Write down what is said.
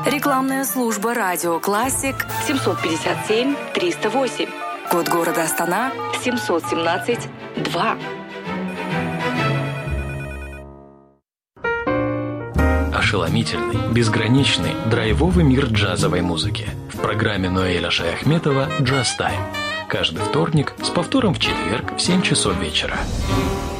Рекламная служба «Радио Классик» 757-308. Код города Астана 717-2. Ошеломительный, безграничный, драйвовый мир джазовой музыки. В программе Ноэля Шаяхметова «Джаз Тайм». Каждый вторник с повтором в четверг в 7 часов вечера.